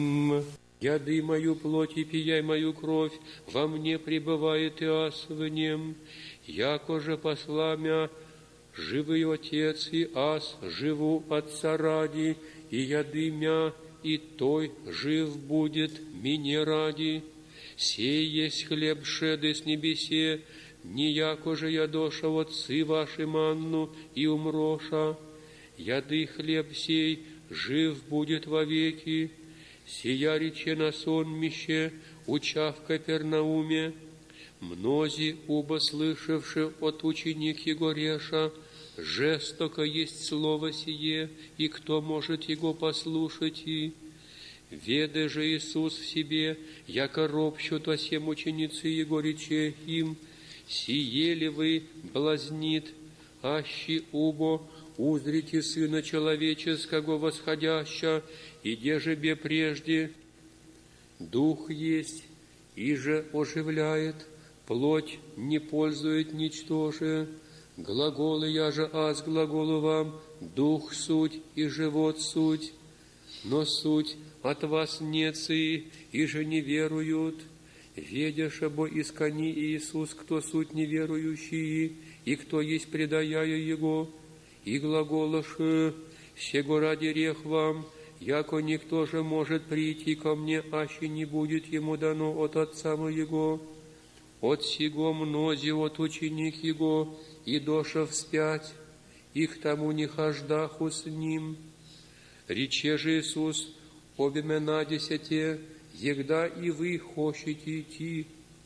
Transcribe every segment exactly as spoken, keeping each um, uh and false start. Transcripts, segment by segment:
Яды мою плоть и пияй мою кровь, во мне пребывает и ас в нем. Яко же посла мя живый Отец, и ас живу Отца ради, и яды мя, и той жив будет мне ради. Сей есть хлеб шеды с небесе, не яко же я доша отцы ваши манну и умроша. Яды хлеб сей жив будет вовеки. Сия рече на сонмище, уча в Капернауме. Мнози, убо слышавши от ученик его реша, жестоко есть слово сие, и кто может его послушать и... Веде же Иисус в себе, яко ропщут о сем ученицы его рече им, сие ли вы блазнит, аще убо узрите Сына Человеческого восходяща, и деже бе прежде Дух есть, и же оживляет, плоть не пользует ничтоже. Глаголы я же аз глаголу вам, Дух суть и живот суть, но суть от вас нецы, и же не веруют. Ведяша бо искони Иисус, кто суть неверующие, и кто есть предаяя Его, и глаголоши, сего ради рех вам, яко никто же может прийти ко мне, аще не будет ему дано от Отца моего. От сего мнози от ученик Его, и доша вспять, и к тому не хождаху с Ним. Рече же Иисус, обемена десяте, егда и вы хочете идти.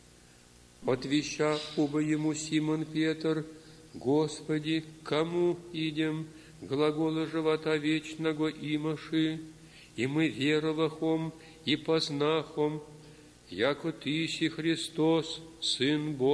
Отвеща убо ему Симон Петр, Господи, кому идем? Глагола живота вечного имаши, и мы веровахом и познахом, яко Ты си Христос, Сын Божий.